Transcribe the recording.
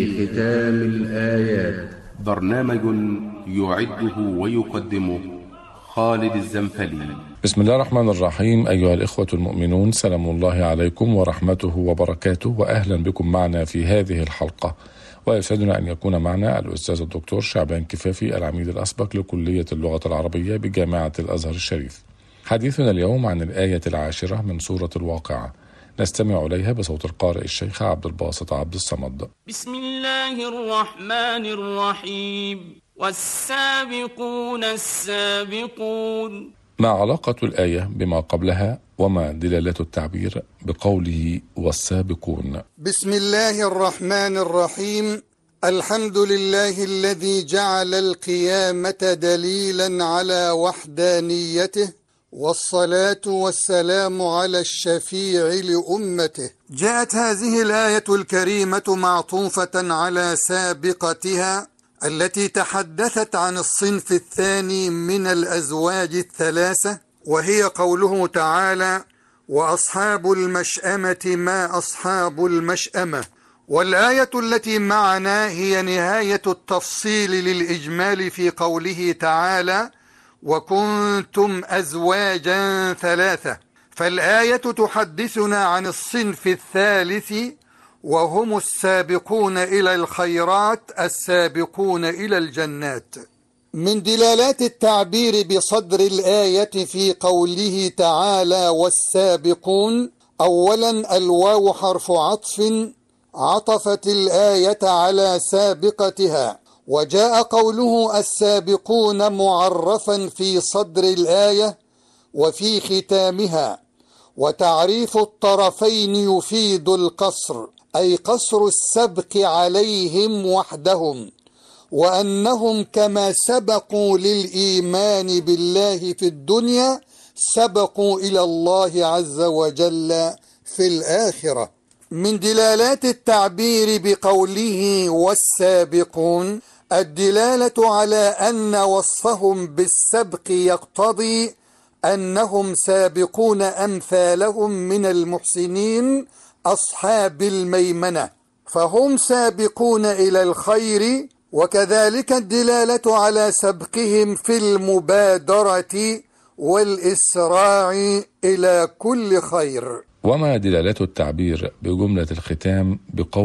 ختام الآيات. برنامج يعده ويقدمه خالد الزنفلي. بسم الله الرحمن الرحيم. أيها الإخوة المؤمنون، سلام الله عليكم ورحمته وبركاته، وأهلا بكم معنا في هذه الحلقة. ويسعدنا أن يكون معنا الأستاذ الدكتور شعبان كفافي، العميد الأسبق لكلية اللغة العربية بجامعة الأزهر الشريف. حديثنا اليوم عن الآية 10 من سورة الواقعة، نستمع إليها بصوت القارئ الشيخ عبد الباسط عبد الصمد. بسم الله الرحمن الرحيم. والسابقون السابقون. ما علاقة الآية بما قبلها، وما دلالة التعبير بقوله والسابقون؟ بسم الله الرحمن الرحيم. الحمد لله الذي جعل القيامة دليلا على وحدانيته، والصلاة والسلام على الشفيع لأمته. جاءت هذه الآية الكريمة معطوفة على سابقتها التي تحدثت عن الصنف الثاني من الأزواج الثلاثة، وهي قوله تعالى: وأصحاب المشأمة ما أصحاب المشأمة. والآية التي معنا هي نهاية التفصيل للإجمال في قوله تعالى: وكنتم أزواجا ثلاثة. فالآية تحدثنا عن الصنف الثالث، وهم السابقون إلى الخيرات، السابقون إلى الجنات. من دلالات التعبير بصدر الآية في قوله تعالى والسابقون، أولا الواو حرف عطف عطفت الآية على سابقتها، وجاء قوله السابقون معرفا في صدر الآية وفي ختامها. وتعريف الطرفين يفيد القصر، أي قصر السبق عليهم وحدهم، وأنهم كما سبقوا للإيمان بالله في الدنيا سبقوا إلى الله عز وجل في الآخرة. من دلالات التعبير بقوله والسابقون الدلالة على أن وصفهم بالسبق يقتضي أنهم سابقون أمثالهم من المحسنين أصحاب الميمنة، فهم سابقون إلى الخير. وكذلك الدلالة على سبقهم في المبادرة والإسراع إلى كل خير. وما دلالة التعبير بجملة الختام بقول